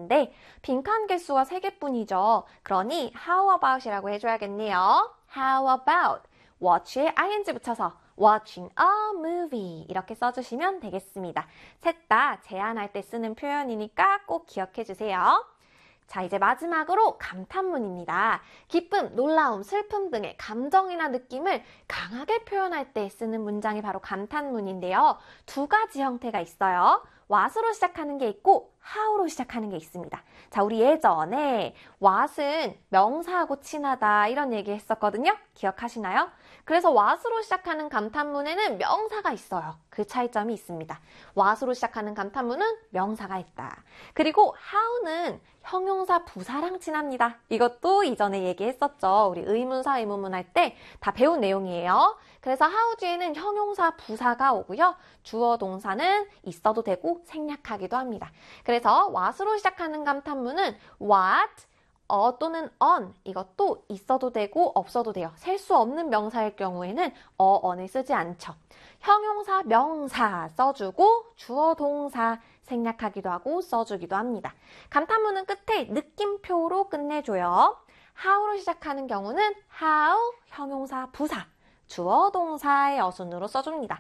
있는데 빈칸 개수가 3개뿐이죠. 그러니 how about이라고 해줘야겠네요. How about watch에 ing 붙여서 watching a movie 이렇게 써주시면 되겠습니다. 셋 다 제안할 때 쓰는 표현이니까 꼭 기억해 주세요. 자, 이제 마지막으로 감탄문입니다. 기쁨, 놀라움, 슬픔 등의 감정이나 느낌을 강하게 표현할 때 쓰는 문장이 바로 감탄문인데요. 2가지 형태가 있어요. what으로 시작하는 게 있고 how로 시작하는 게 있습니다. 자, 우리 예전에 what은 명사하고 친하다 이런 얘기 했었거든요. 기억하시나요? 그래서 what으로 시작하는 감탄문에는 명사가 있어요. 그 차이점이 있습니다. what으로 시작하는 감탄문은 명사가 있다. 그리고 how는 형용사 부사랑 친합니다. 이것도 이전에 얘기했었죠. 우리 의문사, 의문문 할 때 다 배운 내용이에요. 그래서 how 뒤에는 형용사 부사가 오고요. 주어 동사는 있어도 되고 생략하기도 합니다. 그래서 what으로 시작하는 감탄문은 what, 또는 on 이것도 있어도 되고 없어도 돼요. 셀 수 없는 명사일 경우에는 on을 쓰지 않죠. 형용사, 명사 써주고 주어 동사 생략하기도 하고 써주기도 합니다. 감탄문은 끝에 느낌표로 끝내줘요. how로 시작하는 경우는 how, 형용사, 부사, 주어 동사의 어순으로 써줍니다.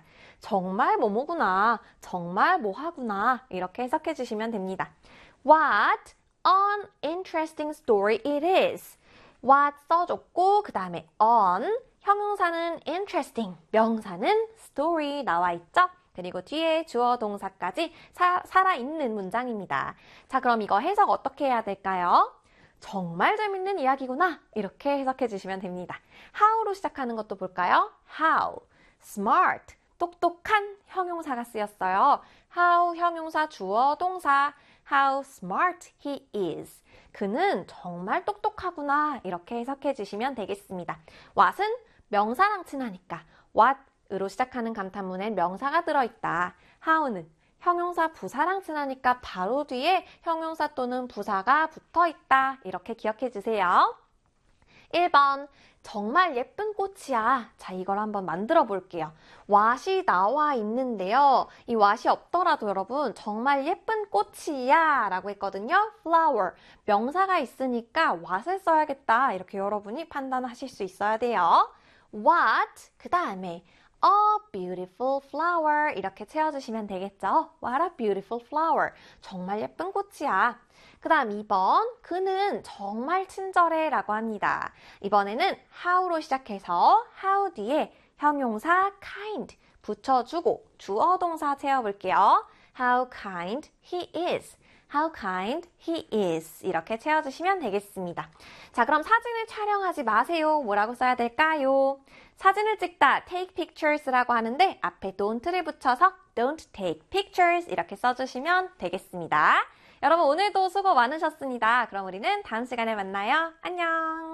정말 뭐뭐구나, 정말 뭐하구나 이렇게 해석해 주시면 됩니다. What an interesting story it is. What 써줬고 그 다음에 on, 형용사는 interesting, 명사는 story 나와 있죠? 그리고 뒤에 주어 동사까지 살아있는 문장입니다. 자, 그럼 이거 해석 어떻게 해야 될까요? 정말 재밌는 이야기구나 이렇게 해석해 주시면 됩니다. how로 시작하는 것도 볼까요? how, smart, 똑똑한 형용사가 쓰였어요. how 형용사 주어 동사 how smart he is. 그는 정말 똑똑하구나 이렇게 해석해 주시면 되겠습니다. what은 명사랑 친하니까 what으로 시작하는 감탄문엔 명사가 들어있다. how는 형용사 부사랑 친하니까 바로 뒤에 형용사 또는 부사가 붙어있다. 이렇게 기억해 주세요. 1번, 정말 예쁜 꽃이야. 자, 이걸 한번 만들어 볼게요. what이 나와 있는데요. 이 what이 없더라도 여러분, 정말 예쁜 꽃이야 라고 했거든요. flower, 명사가 있으니까 what을 써야겠다. 이렇게 여러분이 판단하실 수 있어야 돼요. what, 그 다음에 a beautiful flower 이렇게 채워주시면 되겠죠. What a beautiful flower. 정말 예쁜 꽃이야. 그 다음 2번, 그는 정말 친절해 라고 합니다. 이번에는 how로 시작해서 how 뒤에 형용사 kind 붙여주고 주어 동사 채워볼게요. How kind he is. How kind he is. 이렇게 채워주시면 되겠습니다. 자, 그럼 사진을 촬영하지 마세요. 뭐라고 써야 될까요? 사진을 찍다 take pictures라고 하는데 앞에 don't를 붙여서 don't take pictures 이렇게 써주시면 되겠습니다. 여러분 오늘도 수고 많으셨습니다. 그럼 우리는 다음 시간에 만나요. 안녕.